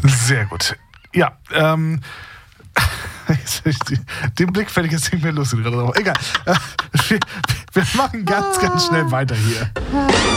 Sehr gut. Ja, den Blick werde ich jetzt nicht mehr los. Egal. Wir machen ganz, ganz schnell weiter hier.